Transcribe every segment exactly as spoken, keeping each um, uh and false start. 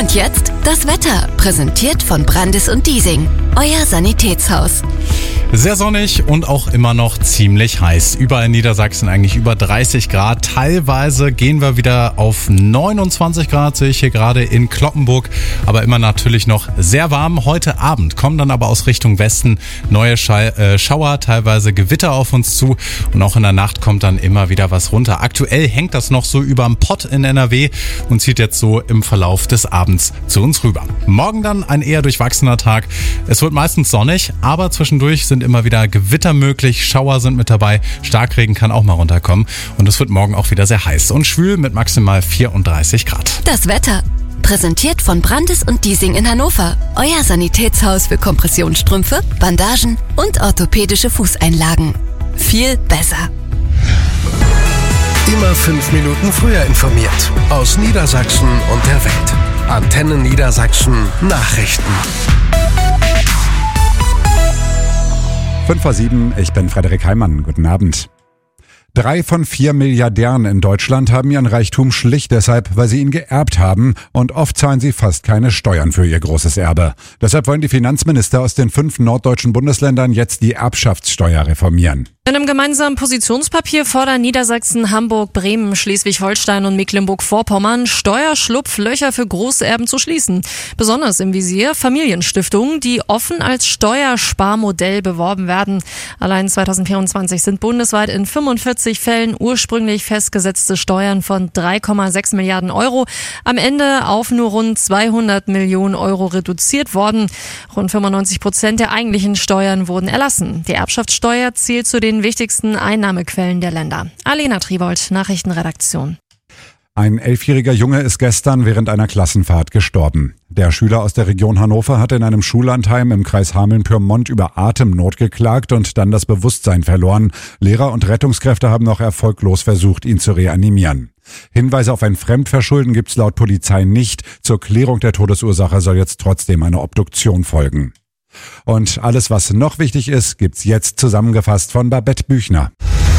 Und jetzt das Wetter, präsentiert von Brandis und Diesing, euer Sanitätshaus. Sehr sonnig und auch immer noch ziemlich heiß. Überall in Niedersachsen eigentlich über dreißig Grad. Teilweise gehen wir wieder auf neunundzwanzig Grad, sehe ich hier gerade in Cloppenburg. Aber immer natürlich noch sehr warm. Heute Abend kommen dann aber aus Richtung Westen neue Schei- äh, Schauer, teilweise Gewitter auf uns zu. Und auch in der Nacht kommt dann immer wieder was runter. Aktuell hängt das noch so überm Pott in N R W und zieht jetzt so im Verlauf des Abends zu uns rüber. Morgen dann ein eher durchwachsener Tag. Es wird meistens sonnig, aber zwischendurch sind immer wieder Gewitter möglich, Schauer sind mit dabei, Starkregen kann auch mal runterkommen und es wird morgen auch wieder sehr heiß und schwül mit maximal vierunddreißig Grad. Das Wetter, präsentiert von Brandis und Diesing in Hannover, euer Sanitätshaus für Kompressionsstrümpfe, Bandagen und orthopädische Fußeinlagen. Viel besser. Immer fünf Minuten früher informiert. Aus Niedersachsen und der Welt. Antenne Niedersachsen Nachrichten. fünf vor sieben, ich bin Frederik Heimann. Guten Abend. Drei von vier Milliardären in Deutschland haben ihren Reichtum schlicht deshalb, weil sie ihn geerbt haben, und oft zahlen sie fast keine Steuern für ihr großes Erbe. Deshalb wollen die Finanzminister aus den fünf norddeutschen Bundesländern jetzt die Erbschaftssteuer reformieren. In einem gemeinsamen Positionspapier fordern Niedersachsen, Hamburg, Bremen, Schleswig-Holstein und Mecklenburg-Vorpommern, Steuerschlupflöcher für Großerben zu schließen. Besonders im Visier Familienstiftungen, die offen als Steuersparmodell beworben werden. Allein zweitausendvierundzwanzig sind bundesweit in fünfundvierzig Fällen ursprünglich festgesetzte Steuern von drei Komma sechs Milliarden Euro am Ende auf nur rund zweihundert Millionen Euro reduziert worden. Rund fünfundneunzig Prozent der eigentlichen Steuern wurden erlassen. Die Erbschaftssteuer zählt zu den wichtigsten Einnahmequellen der Länder. Alena Tribold, Nachrichtenredaktion. Ein elfjähriger Junge ist gestern während einer Klassenfahrt gestorben. Der Schüler aus der Region Hannover hatte in einem Schullandheim im Kreis Hameln-Pyrmont über Atemnot geklagt und dann das Bewusstsein verloren. Lehrer und Rettungskräfte haben noch erfolglos versucht, ihn zu reanimieren. Hinweise auf ein Fremdverschulden gibt's laut Polizei nicht. Zur Klärung der Todesursache soll jetzt trotzdem eine Obduktion folgen. Und alles, was noch wichtig ist, gibt's jetzt zusammengefasst von Babette Büchner.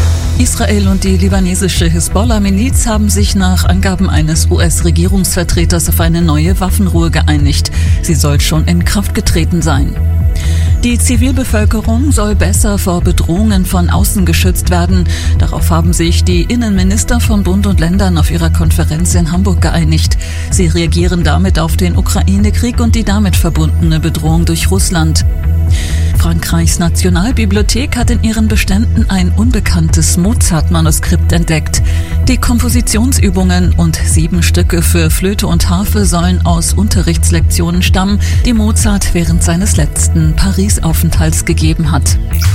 Israel und die libanesische Hisbollah-Miliz haben sich nach Angaben eines U S-Regierungsvertreters auf eine neue Waffenruhe geeinigt. Sie soll schon in Kraft getreten sein. Die Zivilbevölkerung soll besser vor Bedrohungen von außen geschützt werden. Darauf haben sich die Innenminister von Bund und Ländern auf ihrer Konferenz in Hamburg geeinigt. Sie reagieren damit auf den Ukraine-Krieg und die damit verbundene Bedrohung durch Russland. Frankreichs Nationalbibliothek hat in ihren Beständen ein unbekanntes Mozart-Manuskript entdeckt. Die Kompositionsübungen und sieben Stücke für Flöte und Harfe sollen aus Unterrichtslektionen stammen, die Mozart während seines letzten Paris-Aufenthalts gegeben hat.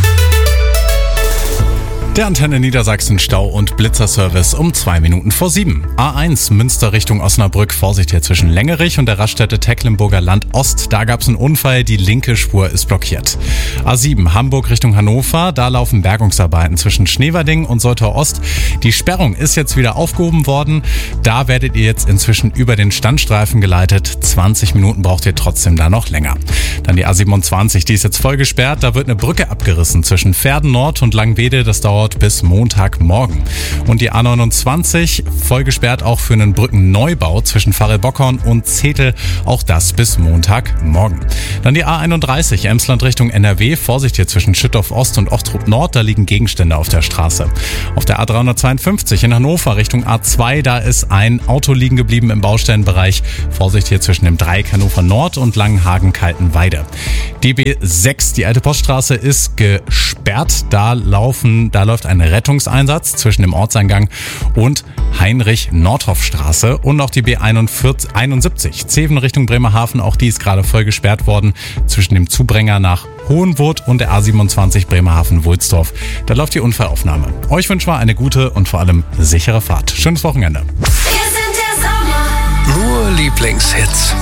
Der Antenne Niedersachsen Stau- und Blitzerservice um zwei Minuten vor sieben. A eins Münster Richtung Osnabrück, Vorsicht hier zwischen Längerich und der Raststätte Tecklenburger Land Ost. Da gab es einen Unfall, die linke Spur ist blockiert. A sieben Hamburg Richtung Hannover, da laufen Bergungsarbeiten zwischen Schneverding und Soltau Ost. Die Sperrung ist jetzt wieder aufgehoben worden. Da werdet ihr jetzt inzwischen über den Standstreifen geleitet. zwanzig Minuten braucht ihr trotzdem da noch länger. Dann die A siebenundzwanzig, die ist jetzt voll gesperrt. Da wird eine Brücke abgerissen zwischen Verden Nord und Langwede. Das dauert bis Montagmorgen. Und die A neunundzwanzig voll gesperrt auch für einen Brückenneubau zwischen Farel-Bockhorn und Zetel. Auch das bis Montagmorgen. Dann die A einunddreißig Emsland Richtung N R W. Vorsicht hier zwischen Schüttorf Ost und Ochtrup Nord. Da liegen Gegenstände auf der Straße. Auf der A dreihundertzweiundfünfzig in Hannover Richtung A zwei. Da ist ein Auto liegen geblieben im Baustellenbereich. Vorsicht hier zwischen dem Dreieck Hannover Nord und Langenhagen-Kaltenweide. Die B sechs, die alte Poststraße, ist gesperrt. Da laufen, da läuft ein Rettungseinsatz zwischen dem Ortseingang und Heinrich-Nordhoff-Straße. Und auch die B einundsiebzig, Zeven Richtung Bremerhaven, auch die ist gerade voll gesperrt worden zwischen dem Zubränger nach Hohenwood und der A siebenundzwanzig Bremerhaven-Wulsdorf. Da läuft die Unfallaufnahme. Euch wünschen wir eine gute und vor allem sichere Fahrt. Schönes Wochenende. Nur Lieblingshits.